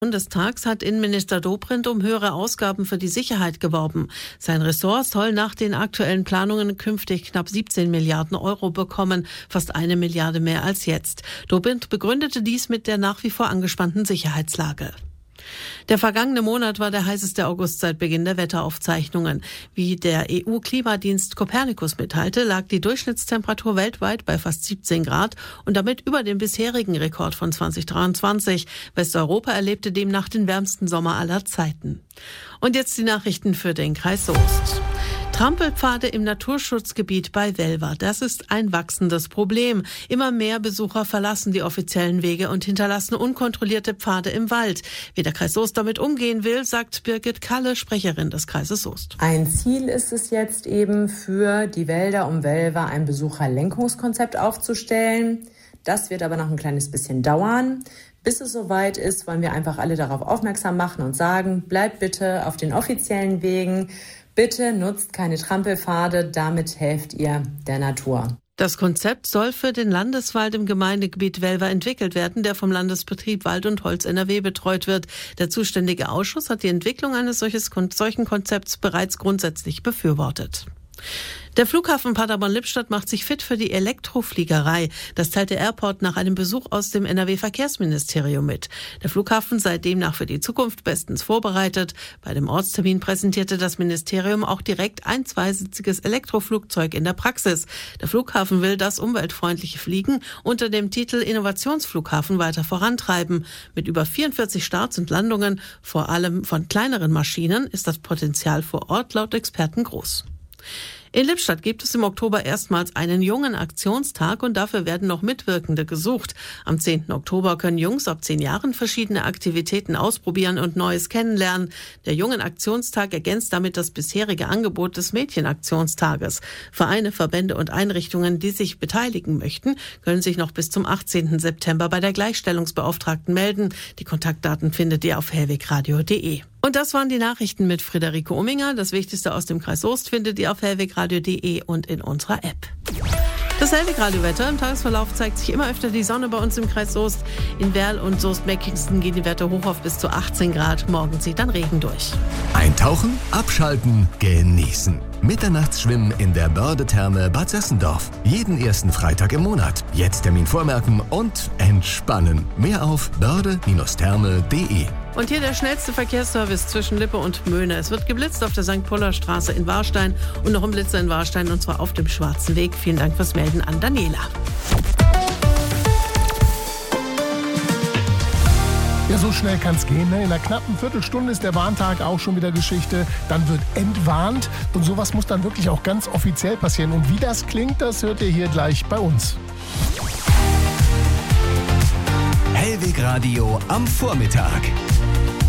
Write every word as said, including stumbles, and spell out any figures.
Bundestags hat Innenminister Dobrindt um höhere Ausgaben für die Sicherheit geworben. Sein Ressort soll nach den aktuellen Planungen künftig knapp siebzehn Milliarden Euro bekommen, fast eine Milliarde mehr als jetzt. Dobrindt begründete dies mit der nach wie vor angespannten Sicherheitslage. Der vergangene Monat war der heißeste August seit Beginn der Wetteraufzeichnungen. Wie der E U-Klimadienst Copernicus mitteilte, lag die Durchschnittstemperatur weltweit bei fast siebzehn Grad und damit über dem bisherigen Rekord von zwanzig dreiundzwanzig. Westeuropa erlebte demnach den wärmsten Sommer aller Zeiten. Und jetzt die Nachrichten für den Kreis Soest. Trampelpfade im Naturschutzgebiet bei Welver. Das ist ein wachsendes Problem. Immer mehr Besucher verlassen die offiziellen Wege und hinterlassen unkontrollierte Pfade im Wald. Wie der Kreis Soest damit umgehen will, sagt Birgit Kalle, Sprecherin des Kreises Soest. Ein Ziel ist es jetzt eben für die Wälder um Welver ein Besucherlenkungskonzept aufzustellen. Das wird aber noch ein kleines bisschen dauern. Bis es soweit ist, wollen wir einfach alle darauf aufmerksam machen und sagen, bleibt bitte auf den offiziellen Wegen. Bitte nutzt keine Trampelpfade, damit helft ihr der Natur. Das Konzept soll für den Landeswald im Gemeindegebiet Welver entwickelt werden, der vom Landesbetrieb Wald und Holz N R W betreut wird. Der zuständige Ausschuss hat die Entwicklung eines solches, solchen Konzepts bereits grundsätzlich befürwortet. Der Flughafen Paderborn-Lippstadt macht sich fit für die Elektrofliegerei. Das teilte Airport nach einem Besuch aus dem N R W-Verkehrsministerium mit. Der Flughafen sei demnach für die Zukunft bestens vorbereitet. Bei dem Ortstermin präsentierte das Ministerium auch direkt ein zweisitziges Elektroflugzeug in der Praxis. Der Flughafen will das umweltfreundliche Fliegen unter dem Titel Innovationsflughafen weiter vorantreiben. Mit über vierundvierzig Starts und Landungen, vor allem von kleineren Maschinen, ist das Potenzial vor Ort laut Experten groß. In Lippstadt gibt es im Oktober erstmals einen Jungen-Aktionstag und dafür werden noch Mitwirkende gesucht. Am zehnten Oktober können Jungs ab zehn Jahren verschiedene Aktivitäten ausprobieren und Neues kennenlernen. Der Jungen-Aktionstag ergänzt damit das bisherige Angebot des Mädchen-Aktionstages. Vereine, Verbände und Einrichtungen, die sich beteiligen möchten, können sich noch bis zum achtzehnten September bei der Gleichstellungsbeauftragten melden. Die Kontaktdaten findet ihr auf hellwegradio punkt de. Und das waren die Nachrichten mit Friederike Ominger. Das Wichtigste aus dem Kreis Soest findet ihr auf hellwegradio punkt de und in unserer App. Das Hellwegradio-Wetter. Im Tagesverlauf zeigt sich immer öfter die Sonne bei uns im Kreis Soest. In Werl und Soest-Mackingston gehen die Werte hoch auf bis zu achtzehn Grad. Morgen zieht dann Regen durch. Eintauchen, abschalten, genießen. Mitternachtsschwimmen in der Börde-Therme Bad Sessendorf. Jeden ersten Freitag im Monat. Jetzt Termin vormerken und entspannen. Mehr auf börde Therme punkt de. Und hier der schnellste Verkehrsservice zwischen Lippe und Möhne. Es wird geblitzt auf der Sankt Puller Straße in Warstein und noch ein Blitzer in Warstein und zwar auf dem Schwarzen Weg. Vielen Dank fürs Melden an Daniela. Ja, so schnell kann es gehen. Ne? In einer knappen Viertelstunde ist der Warntag auch schon wieder Geschichte. Dann wird entwarnt und sowas muss dann wirklich auch ganz offiziell passieren. Und wie das klingt, das hört ihr hier gleich bei uns. Hellwegradio am Vormittag.